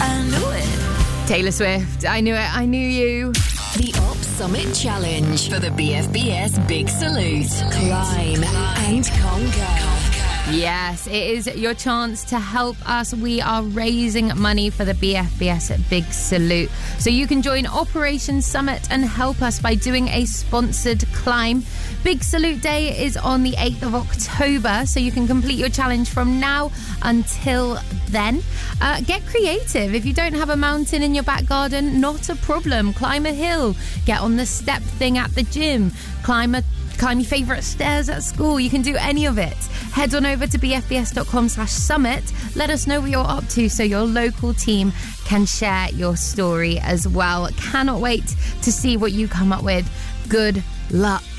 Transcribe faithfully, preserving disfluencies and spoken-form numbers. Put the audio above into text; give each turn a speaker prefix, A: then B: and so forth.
A: I knew it.
B: Taylor Swift, I knew it, I knew you.
A: The Op Summit Challenge for the B F B S Big Salute. Climb and conquer.
B: Yes, it is your chance to help us. We are raising money for the B F B S Big Salute. So you can join Operation Summit and help us by doing a sponsored climb. Big Salute Day is on the eighth of October, so you can complete your challenge from now until then. Uh, get creative. If you don't have a mountain in your back garden, not a problem. Climb a hill. Get on the step thing at the gym. Climb a Climb your favourite stairs at school. You can do any of it. Head on over to bfbs.com slash summit. Let us know what you're up to so your local team can share your story as well. Cannot wait to see what you come up with. Good luck.